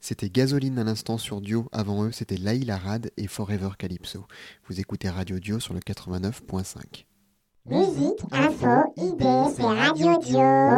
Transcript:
C'était Gasoline à l'instant sur Dio. Avant eux, c'était Laïla Arad et Forever Calypso. Vous écoutez Radio Dio sur le 89.5. Musique, info, idées, c'est Radio Dio.